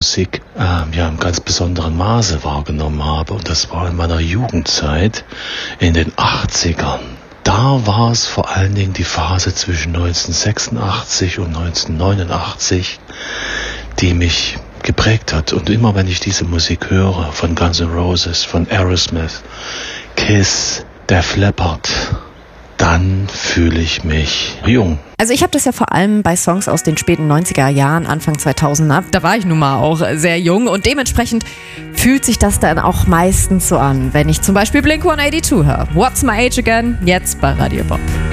Musik im ganz besonderen Maße wahrgenommen habe. Und das war in meiner Jugendzeit in den 80ern. Da war es vor allen Dingen die Phase zwischen 1986 und 1989, die mich geprägt hat. Und immer wenn ich diese Musik höre, von Guns N' Roses, von Aerosmith, Kiss, Def Leppard, dann fühle ich mich jung. Also ich habe das ja vor allem bei Songs aus den späten 90er Jahren, Anfang 2000er, da war ich nun mal auch sehr jung und dementsprechend fühlt sich das dann auch meistens so an, wenn ich zum Beispiel Blink-182 höre. What's My Age Again? Jetzt bei Radio Bob.